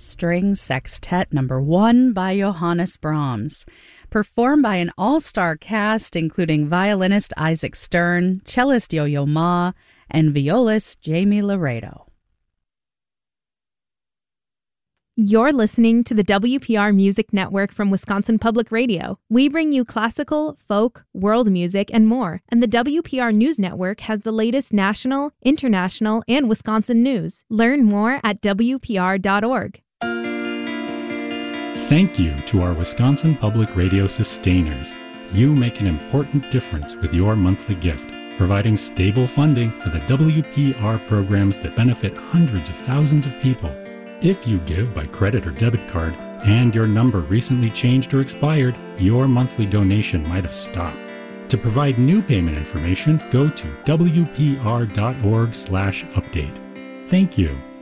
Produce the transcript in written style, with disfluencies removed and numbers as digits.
String Sextet No. 1 by Johannes Brahms, performed by an all-star cast including violinist Isaac Stern, cellist Yo-Yo Ma, and violist Jamie Laredo. You're listening to the WPR Music Network from Wisconsin Public Radio. We bring you classical, folk, world music, and more. And the WPR News Network has the latest national, international, and Wisconsin news. Learn more at WPR.org. Thank you to our Wisconsin Public Radio sustainers. You make an important difference with your monthly gift, providing stable funding for the WPR programs that benefit hundreds of thousands of people. If you give by credit or debit card and your number recently changed or expired, your monthly donation might have stopped. To provide new payment information, go to WPR.org/update. Thank you.